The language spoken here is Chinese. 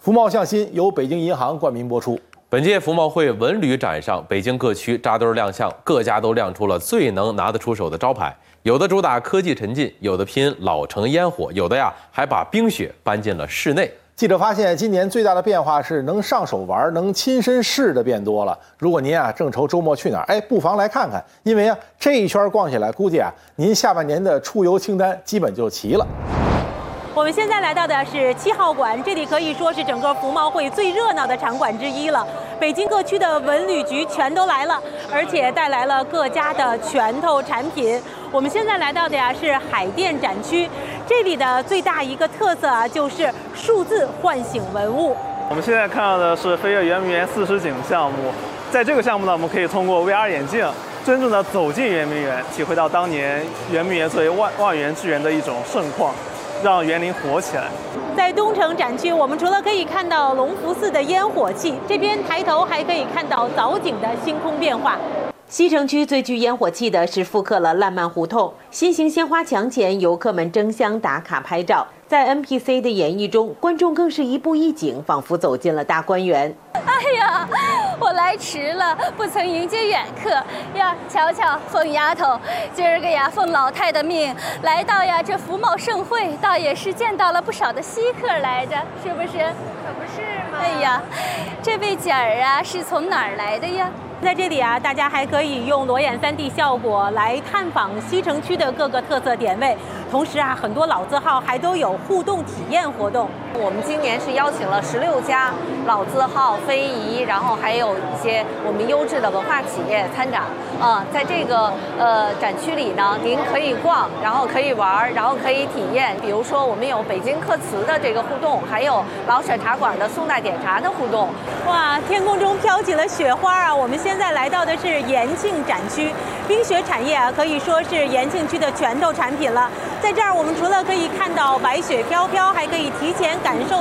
福茂向新由北京银行冠名播出。 本届福茂会文旅展上，北京各区扎堆亮相，各家都亮出了最能拿得出手的招牌。有的主打科技沉浸，有的拼老城烟火，有的呀还把冰雪搬进了室内。 记者发现，今年最大的变化是能上手玩、能亲身试的变多了。如果您正愁周末去哪儿，不妨来看看，因为这一圈逛下来，估计您下半年的出游清单基本就齐了。 我们现在来到的是7号馆，这里可以说是整个福茂会最热闹的场馆之一了。北京各区的文旅局全都来了，而且带来了各家的拳头产品。我们现在来到的是海淀展区，这里的最大一个特色就是数字唤醒文物。 我们现在看到的是飞跃圆明园40景项目，在这个项目呢，我们可以通过 VR 眼镜，真正的走进圆明园，体会到当年圆明园作为万园之园的一种盛况。让园林火起来。 在东城展区，我们除了可以看到隆福寺的烟火气，这边抬头还可以看到藻井的星空变化。西城区最具烟火气的是复刻了烂漫胡同，新型鲜花墙前，游客们争相打卡拍照。在 NPC 的演绎中，观众更是一步一景，仿佛走进了大观园。 哎呀，我来迟了，不曾迎接远客呀！瞧瞧，疯丫头，今儿个呀，奉老太的命来到这福茂盛会，倒也是见到了不少的稀客来着，是不是？ 可不是嘛！ 哎呀，这位姐儿是从哪儿来的呀？ 在这里大家还可以用裸眼3D 效果来探访西城区的各个特色点位，同时很多老字号还都有互动体验活动。 我们今年是邀请了16家老字号、非遗，然后还有一些我们优质的文化企业参展。在这个展区里呢，您可以逛，然后可以玩，然后可以体验。比如说，我们有北京刻瓷的这个互动，还有老舍茶馆的宋代点茶的互动。 哇，天空中飘起了雪花我们现在来到的是延庆展区，冰雪产业可以说是延庆区的拳头产品了。在这儿，我们除了可以看到白雪飘飘，还可以提前感受